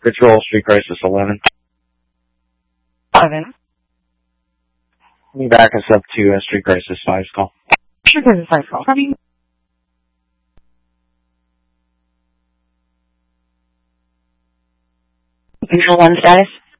Control, Street Crisis 11. 11. Can you back us up to Street Crisis 5's call? Street Crisis 5 call. Copy. Control 1 status.